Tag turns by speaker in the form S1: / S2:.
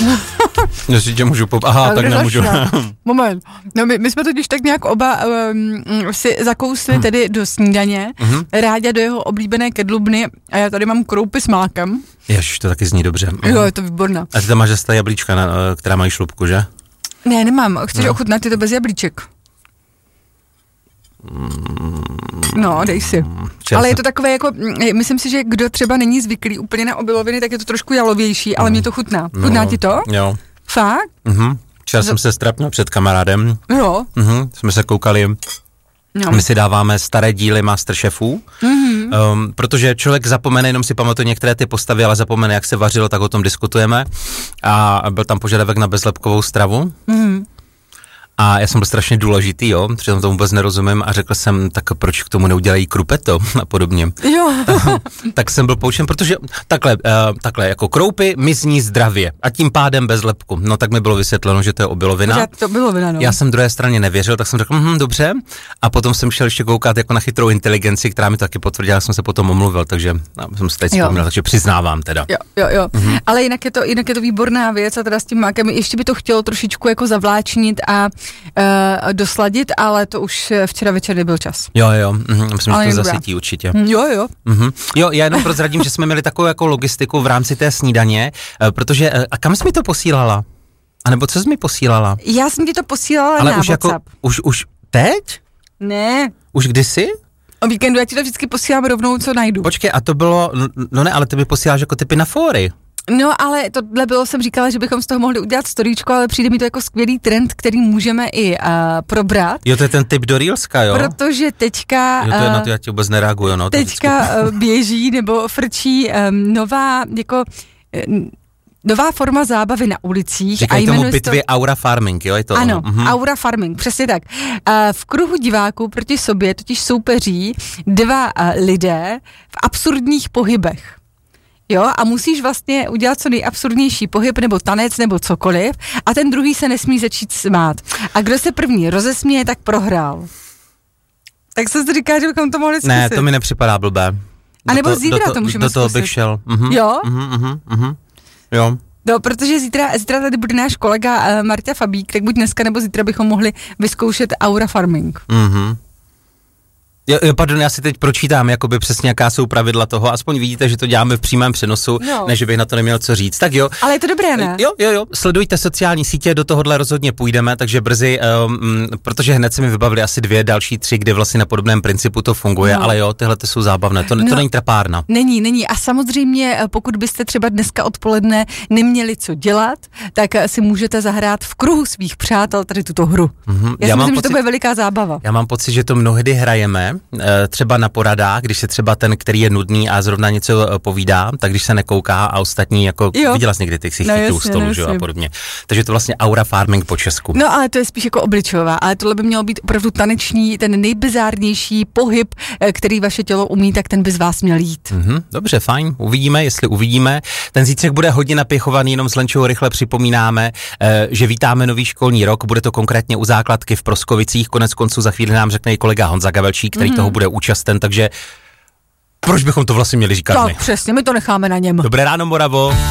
S1: Jestli tě můžu tak nemůžu.
S2: Moment. No my jsme totiž tak nějak oba si zakousli tedy do snídaně, Ráďa do jeho oblíbené kedlubny a já tady mám kroupy s mákem.
S1: Ježiš, to taky zní dobře.
S2: Jo, je to výborná.
S1: A ty tam máš zase jablíčka, která mají šlupku, že?
S2: Ne, nemám. Chceš ochutnat, je to bez jablíček. No, dej si. Ale je to takové jako, myslím si, že kdo třeba není zvyklý úplně na obiloviny, tak je to trošku jalovější, ale mě to chutná. Chutná ti to?
S1: Jo.
S2: Fakt?
S1: Včera jsem se strapnul před kamarádem.
S2: Jo.
S1: Jsme se koukali, my si dáváme staré díly Masterchefů, protože člověk zapomene, jenom si pamatuje některé ty postavy, ale zapomene, jak se vařilo, tak o tom diskutujeme. A byl tam požadavek na bezlepkovou stravu. A já jsem byl strašně důležitý, jo, protože tomu vůbec nerozumím a řekl jsem, tak proč k tomu neudělají krupeto a podobně.
S2: Jo.
S1: Tak jsem byl poučen, protože takhle jako kroupy mizní zdravě a tím pádem bez lepku. No tak mi bylo vysvětleno, že to je obilovina.
S2: To obilovina, no.
S1: Já jsem druhé straně nevěřil, tak jsem řekl, dobře. A potom jsem šel ještě koukat jako na chytrou inteligenci, která mi taky potvrdila, jsem se potom omluvil, takže jsem se teď vzpomněl, takže přiznávám teda.
S2: Jo. Ale jinak je to výborná věc a teda s tím mákem ještě by to chtělo trošičku jako zavláčnit a dosladit, ale to už včera večer nebyl čas.
S1: Jo, myslím, že to zasytí určitě.
S2: Jo.
S1: Jo, já jenom prozradím, že jsme měli takovou jako logistiku v rámci té snídaně, protože, a kam jsi mi to posílala? A nebo co jsi mi posílala?
S2: Já jsem ti to posílala
S1: ale
S2: na
S1: už
S2: WhatsApp.
S1: Jako, už teď?
S2: Ne.
S1: Už kdysi?
S2: O víkendu já ti to vždycky posílám rovnou, co najdu.
S1: Počkej, a to bylo, no ne, ale ty mi posíláš jako typy na fóry.
S2: No, ale tohle bylo, jsem říkala, že bychom z toho mohli udělat storíčko, ale přijde mi to jako skvělý trend, který můžeme i probrat.
S1: Jo, to je ten typ do Reelska, jo?
S2: Protože teďka...
S1: Jo, to je na to, já ti vůbec nereaguju, no.
S2: Teďka běží nebo frčí nová forma zábavy na ulicích.
S1: Říkají tomu bitvě Aura Farming, jo? Je to
S2: ano, Aura Farming, přesně tak. V kruhu diváků proti sobě totiž soupeří dva lidé v absurdních pohybech. Jo, a musíš vlastně udělat co nejabsurdnější pohyb nebo tanec nebo cokoliv a ten druhý se nesmí začít smát. A kdo se první rozesměje, tak prohrál. Tak se říká, že bychom to mohli zkusit.
S1: Ne, to mi nepřipadá blbé.
S2: A nebo zítra to můžeme zkusit.
S1: Do toho bych šel.
S2: Jo?
S1: Jo.
S2: No, protože zítra tady bude náš kolega Marta Fabík, tak buď dneska nebo zítra bychom mohli vyzkoušet Aura Farming.
S1: Jo, pardon, já si teď pročítám, jakoby přesně jaká jsou pravidla toho, aspoň vidíte, že to děláme v přímém přenosu, než bych na to neměl co říct. Tak jo.
S2: Ale je to dobré, ne?
S1: Jo, sledujte sociální sítě, do tohohle rozhodně půjdeme, takže brzy, protože hned se mi vybavili asi 2 další 3, kde vlastně na podobném principu to funguje, ale jo, tyhle ty jsou zábavné, to není trapárna.
S2: Není a samozřejmě, pokud byste třeba dneska odpoledne neměli co dělat, tak si můžete zahrát v kruhu svých přátel tady tuto hru. Já si myslím, že to bude veliká zábava.
S1: Já mám pocit, že to mnohdy hrajeme, třeba na poradách, když se třeba ten, který je nudný a zrovna něco povídá, tak když se nekouká a ostatní, jako viděla jsi někdy ty chytrů stolu, že a podobně. Takže to vlastně Aura Farming po česku.
S2: No ale to je spíš jako obličová, ale tohle by mělo být opravdu taneční, ten nejbizárnější pohyb, který vaše tělo umí, tak ten by z vás měl jít.
S1: Dobře, fajn, uvidíme, jestli uvidíme. Ten zítřek bude hodně napěchovaný, jenom s Lenčou rychle připomínáme, že vítáme nový školní rok, bude to konkrétně u základky v Proskovicích, konec konců za chvíli nám řekne i kolega Honza Gavelčík, který toho bude účasten, takže proč bychom to vlastně měli říkat my?
S2: Tak přesně, my to necháme na něm.
S1: Dobré ráno, Moravo.